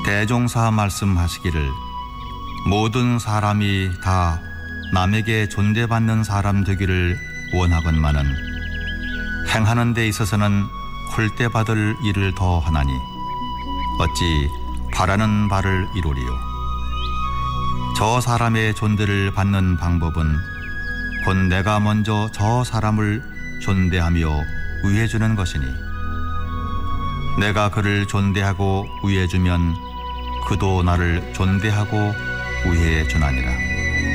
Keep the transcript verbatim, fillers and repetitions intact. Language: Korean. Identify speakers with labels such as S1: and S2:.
S1: 대종사 말씀하시기를 모든 사람이 다 남에게 존대받는 사람 되기를 원하건만은 행하는 데 있어서는 홀대받을 일을 더 하나니 어찌 바라는 바를 이루리요. 저 사람의 존대를 받는 방법은 곧 내가 먼저 저 사람을 존대하며 위해주는 것이니 내가 그를 존대하고 위해주면 그도 나를 존대하고 위해주나니라.